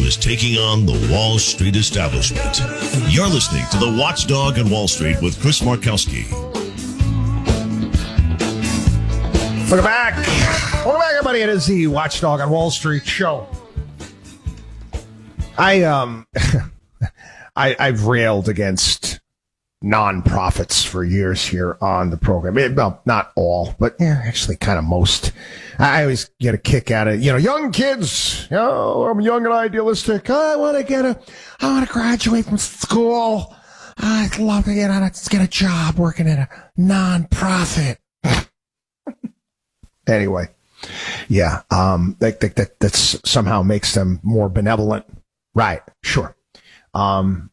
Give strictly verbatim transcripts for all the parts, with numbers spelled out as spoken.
is taking on the Wall Street establishment. You're listening to The Watchdog on Wall Street with Chris Markowski. Welcome back. Welcome back, everybody. It is the Watchdog on Wall Street show. I, um, I, I've railed against nonprofits for years here on the program. It, well, not all, but yeah, actually kind of most. I always get a kick out of, you know, young kids. You know, I'm young and idealistic. I want to get a, I want to graduate from school. I'd love to get on a, get a job working at a nonprofit. Anyway, yeah, um, that, that, that that's somehow makes them more benevolent. Right, sure. Um,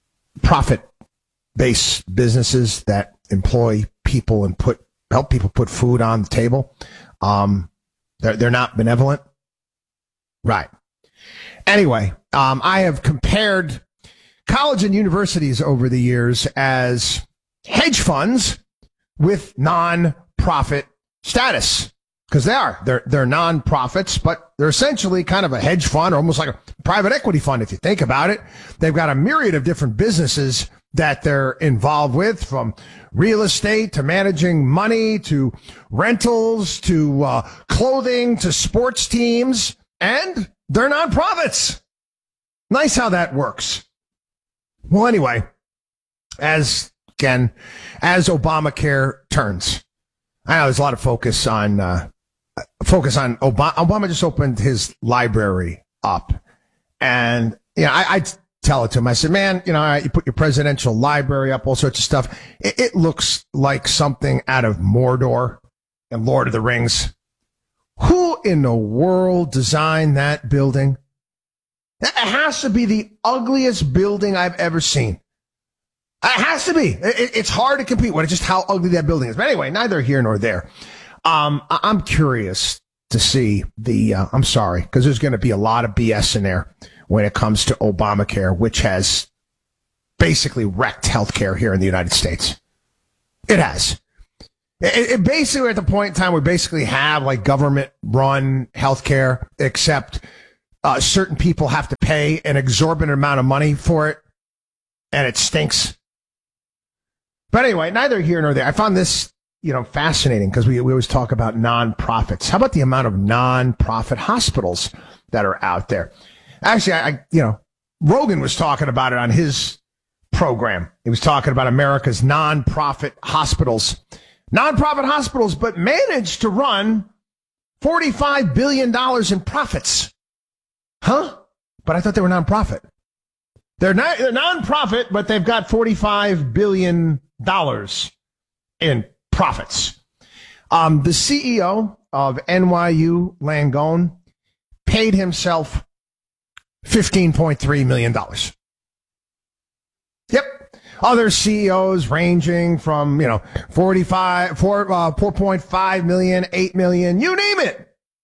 profit-based businesses that employ people and put help people put food on the table, um, they're, they're not benevolent. Right. Anyway, um, I have compared college and universities over the years as hedge funds with non-profit status. Because they are. They're, they're non-profits, but they're essentially kind of a hedge fund, or almost like a private equity fund, if you think about it. They've got a myriad of different businesses that they're involved with, from real estate to managing money to rentals to uh, clothing to sports teams, and they're non-profits. Nice how that works. Well, anyway, as, again, as Obamacare turns, I know there's a lot of focus on uh, focus on Obama. Obama just opened his library up, and you know, I, I tell it to him. I said, "Man, you know, you put your presidential library up, all sorts of stuff. It, it looks like something out of Mordor and Lord of the Rings. Who in the world designed that building? It has to be the ugliest building I've ever seen. It has to be. It, it's hard to compete with just how ugly that building is. But anyway, neither here nor there. Um, I, I'm curious to see the, uh, I'm sorry, because there's going to be a lot of B S in there when it comes to Obamacare, which has basically wrecked healthcare here in the United States. It has. It, it basically, we're at the point in time we basically have like government run healthcare, except uh, certain people have to pay an exorbitant amount of money for it, and it stinks. But anyway, neither here nor there. I found this, you know, fascinating because we, we always talk about nonprofits. How about the amount of nonprofit hospitals that are out there? Actually, I, I, you know, Rogan was talking about it on his program. He was talking about America's nonprofit hospitals. Nonprofit hospitals, but managed to run forty-five billion dollars in profits. Huh? But I thought they were nonprofit. They're not, they're nonprofit, but they've got forty-five billion dollars in profits. Um, the C E O of N Y U Langone paid himself fifteen point three million dollars. Yep. Other C E Os ranging from, you know, forty-five, four, uh, four point five million, eight million, you name it.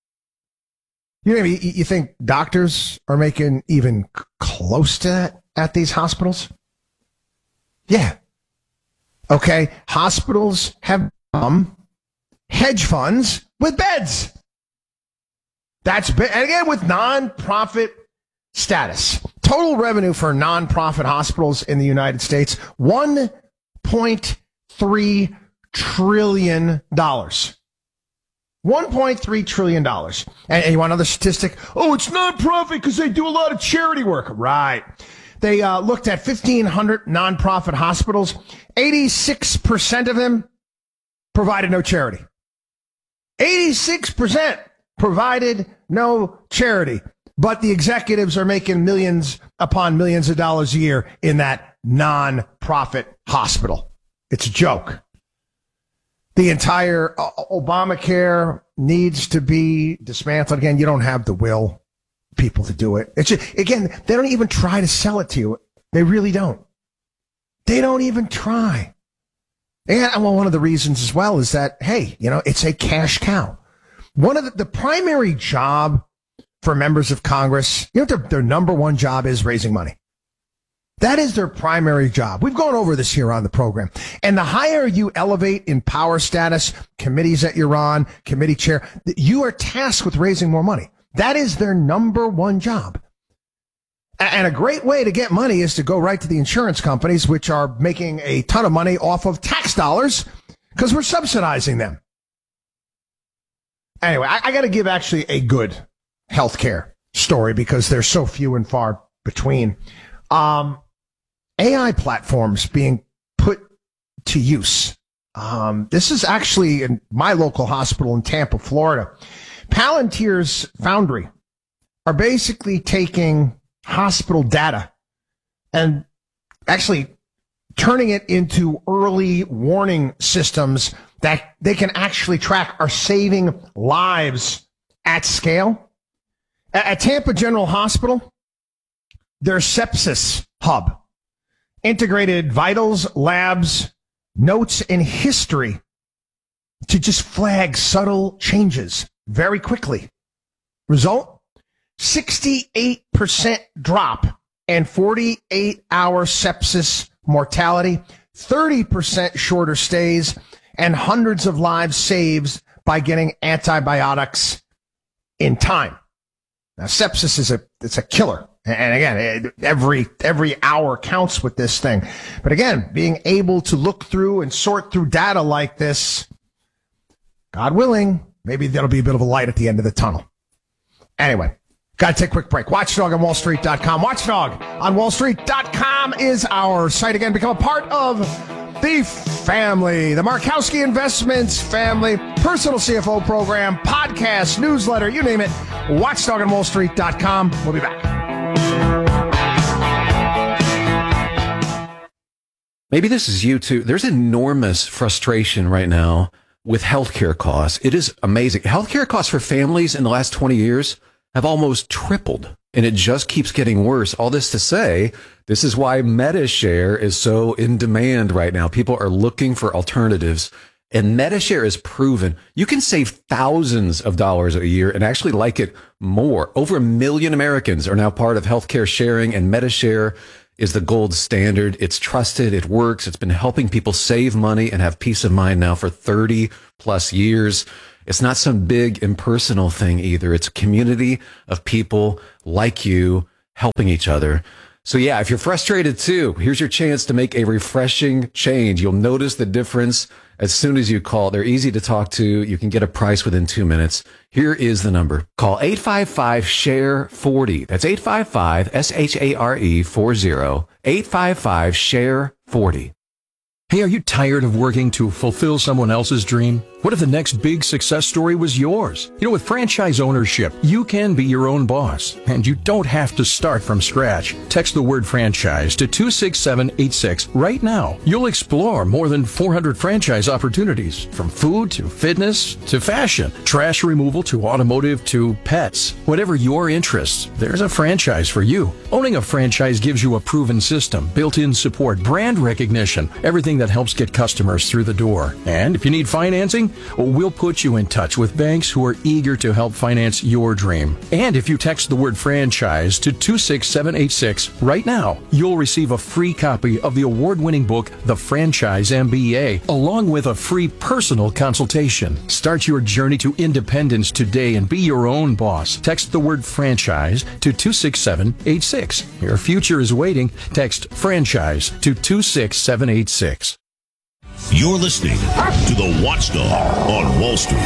You, name it. You think doctors are making even close to that at these hospitals? Yeah. Okay. Hospitals have become hedge funds with beds. That's, and again, with nonprofit status. Total revenue for nonprofit hospitals in the United States, one point three trillion dollars. one point three trillion dollars. And, and you want another statistic? Oh, it's nonprofit because they do a lot of charity work. Right. They uh, looked at fifteen hundred nonprofit hospitals. eighty-six percent of them provided no charity. eighty-six percent provided no charity. But the executives are making millions upon millions of dollars a year in that non-profit hospital. It's a joke. The entire uh, Obamacare needs to be dismantled. Again, you don't have the will, people, to do it. It's just, again, they don't even try to sell it to you. They really don't. They don't even try. And well, one of the reasons as well is that, hey, you know, it's a cash cow. One of the, the primary job for members of Congress, you know, their, their number one job is raising money. That is their primary job. We've gone over this here on the program. And the higher you elevate in power status, committees that you're on, committee chair, you are tasked with raising more money. That is their number one job. And a great way to get money is to go right to the insurance companies, which are making a ton of money off of tax dollars because we're subsidizing them. Anyway, I, I got to give actually a good healthcare story because they're so few and far between. Um, A I platforms being put to use. Um, this is actually in my local hospital in Tampa, Florida. Palantir's Foundry are basically taking hospital data and actually turning it into early warning systems that they can actually track are saving lives at scale. At Tampa General Hospital, their sepsis hub integrated vitals, labs, notes, and history to just flag subtle changes very quickly. Result? sixty-eight percent drop in forty-eight hour sepsis mortality, thirty percent shorter stays, and hundreds of lives saved by getting antibiotics in time. Now, sepsis is a, it's a killer. And again, every, every hour counts with this thing. But again, being able to look through and sort through data like this, God willing, maybe there'll be a bit of a light at the end of the tunnel. Anyway, got to take a quick break. Watchdog on wall street dot com. Watchdog on wall street dot com is our site. Again, become a part of the family, the Markowski Investments family, personal C F O program, podcast, newsletter, you name it. Watchdog on wall street dot com. We'll be back. Maybe this is you too. There's enormous frustration right now with healthcare costs. It is amazing. Healthcare costs for families in the last twenty years have almost tripled, and it just keeps getting worse. All this to say, this is why MediShare is so in demand right now. People are looking for alternatives, and MediShare is proven you can save thousands of dollars a year and actually like it more. Over a million Americans are now part of healthcare sharing, and MediShare is the gold standard. It's trusted. It works. It's been helping people save money and have peace of mind now for thirty plus years. It's not some big impersonal thing either. It's a community of people like you helping each other. So yeah, if you're frustrated too, here's your chance to make a refreshing change. You'll notice the difference as soon as you call. They're easy to talk to. You can get a price within two minutes. Here is the number. Call eight five five, share forty. That's eight five five, S H A R E forty. eight five five, share forty. Hey, are you tired of working to fulfill someone else's dream? What if the next big success story was yours? You know, with franchise ownership, you can be your own boss, and you don't have to start from scratch. Text the word franchise to two six seven eight six right now. You'll explore more than four hundred franchise opportunities, from food to fitness to fashion, trash removal to automotive to pets. Whatever your interests, there's a franchise for you. Owning a franchise gives you a proven system, built-in support, brand recognition, everything that helps get customers through the door. And if you need financing, we'll put you in touch with banks who are eager to help finance your dream. And if you text the word franchise to two six seven eight six right now, you'll receive a free copy of the award-winning book, The Franchise M B A, along with a free personal consultation. Start your journey to independence today and be your own boss. Text the word franchise to two six seven eight six. Your future is waiting. Text franchise to two six seven eight six. You're listening to the Watchdog on Wall Street.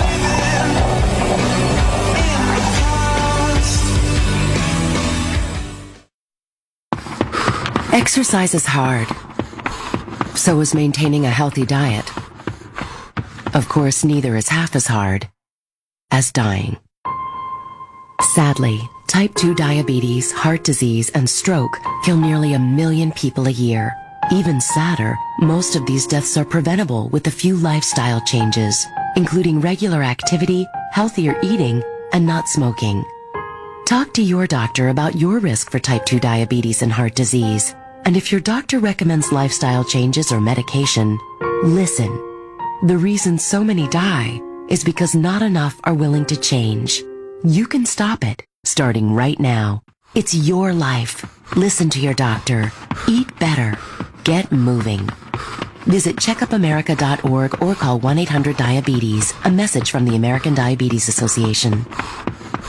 Exercise is hard. So is maintaining a healthy diet. Of course, neither is half as hard as dying. Sadly, type two diabetes, heart disease, and stroke kill nearly a million people a year. Even sadder, most of these deaths are preventable with a few lifestyle changes, including regular activity, healthier eating, and not smoking. Talk to your doctor about your risk for type two diabetes and heart disease. And if your doctor recommends lifestyle changes or medication, listen. The reason so many die is because not enough are willing to change. You can stop it, starting right now. It's your life. Listen to your doctor. Eat better. Get moving. Visit checkup america dot org or call one eight hundred diabetes. A message from the American Diabetes Association.